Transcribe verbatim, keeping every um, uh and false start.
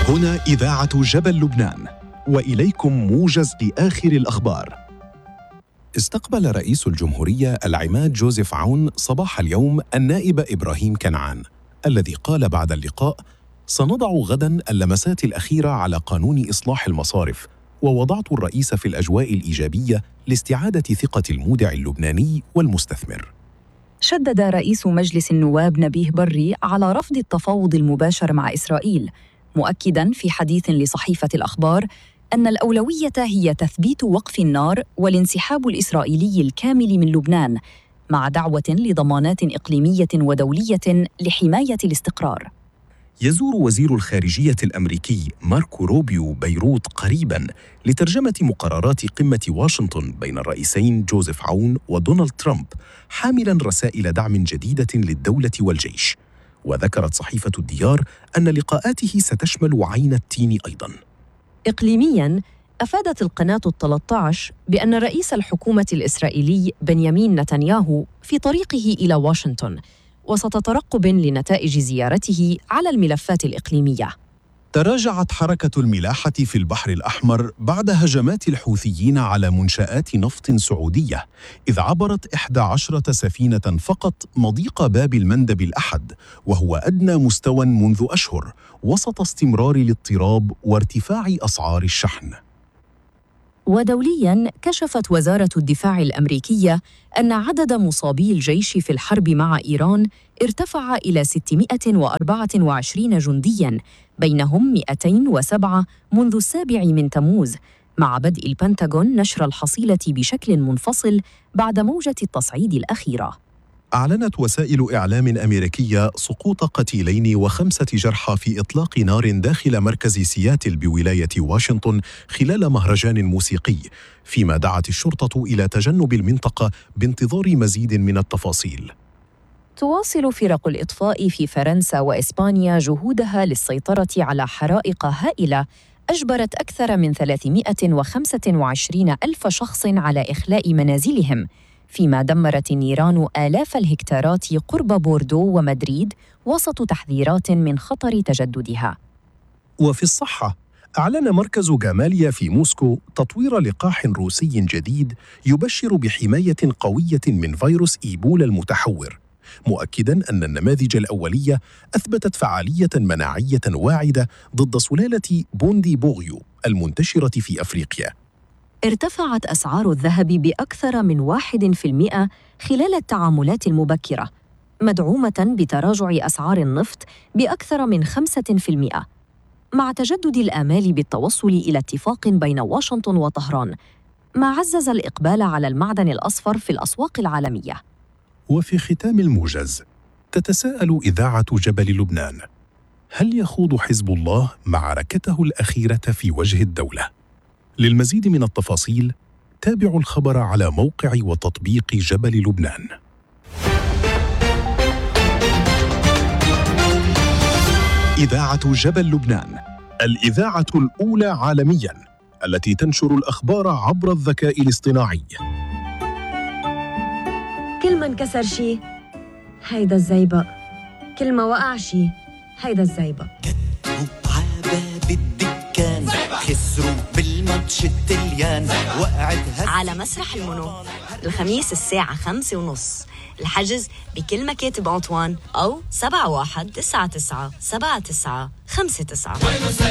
هنا إذاعة جبل لبنان، وإليكم موجز لآخر الأخبار. استقبل رئيس الجمهورية العماد جوزيف عون صباح اليوم النائب إبراهيم كنعان، الذي قال بعد اللقاء: سنضع غداً اللمسات الأخيرة على قانون إصلاح المصارف، ووضعت الرئيس في الأجواء الإيجابية لاستعادة ثقة المودع اللبناني والمستثمر. شدد رئيس مجلس النواب نبيه بري على رفض التفاوض المباشر مع إسرائيل، مؤكداً في حديث لصحيفة الأخبار أن الأولوية هي تثبيت وقف النار والانسحاب الإسرائيلي الكامل من لبنان، مع دعوة لضمانات إقليمية ودولية لحماية الاستقرار. يزور وزير الخارجية الأمريكي ماركو روبيو بيروت قريباً لترجمة مقررات قمة واشنطن بين الرئيسين جوزيف عون ودونالد ترامب، حاملاً رسائل دعم جديدة للدولة والجيش. وذكرت صحيفة الديار أن لقاءاته ستشمل عين التين أيضاً. إقليمياً، أفادت القناة الثلاثة عشر بأن رئيس الحكومة الإسرائيلي بنيامين نتنياهو في طريقه إلى واشنطن، وسط ترقب لنتائج زيارته على الملفات الإقليمية. تراجعت حركة الملاحة في البحر الأحمر بعد هجمات الحوثيين على منشآت نفط سعودية، إذ عبرت إحدى عشرة سفينة فقط مضيق باب المندب الأحد، وهو أدنى مستوى منذ أشهر، وسط استمرار الاضطراب وارتفاع أسعار الشحن. ودولياً، كشفت وزارة الدفاع الأمريكية أن عدد مصابي الجيش في الحرب مع إيران ارتفع إلى ستمائة وأربعة وعشرين جندياً، بينهم مئتين وسبعة منذ السابع من تموز، مع بدء البنتاغون نشر الحصيلة بشكل منفصل بعد موجة التصعيد الأخيرة. أعلنت وسائل إعلام أمريكية سقوط قتيلين وخمسة جرحى في إطلاق نار داخل مركز سياتل بولاية واشنطن خلال مهرجان موسيقي، فيما دعت الشرطة إلى تجنب المنطقة بانتظار مزيد من التفاصيل. تواصل فرق الإطفاء في فرنسا وإسبانيا جهودها للسيطرة على حرائق هائلة أجبرت أكثر من ثلاثمائة وخمسة وعشرين ألف شخص على إخلاء منازلهم، فيما دمرت النيران آلاف الهكتارات قرب بوردو ومدريد وسط تحذيرات من خطر تجددها. وفي الصحة، أعلن مركز جاماليا في موسكو تطوير لقاح روسي جديد يبشر بحماية قوية من فيروس إيبولا المتحور، مؤكداً أن النماذج الأولية أثبتت فعالية مناعية واعدة ضد سلالة بوندي بوغيو المنتشرة في أفريقيا. ارتفعت أسعار الذهب بأكثر من واحد في المئة خلال التعاملات المبكرة، مدعومة بتراجع أسعار النفط بأكثر من خمسة في المئة، مع تجدد الآمال بالتوصل إلى اتفاق بين واشنطن وطهران، ما عزز الإقبال على المعدن الأصفر في الأسواق العالمية. وفي ختام الموجز، تتساءل إذاعة جبل لبنان: هل يخوض حزب الله معركته الأخيرة في وجه الدولة؟ للمزيد من التفاصيل تابعوا الخبر على موقع وتطبيق جبل لبنان. إذاعة جبل لبنان، الإذاعة الأولى عالمياً التي تنشر الأخبار عبر الذكاء الاصطناعي. كل ما انكسر شي هيدا الزيبق، كل ما وقع شي هيدا الزيبق. كتبوا عباب الدكان، خسروا بالماتش التليان، وقعت على مسرح المنو الخميس الساعة خمسة ونص. الحجز بكل مكاتب أنطوان أو سبعة واحد تسعة تسعة سبعة تسعة خمسة تسعة.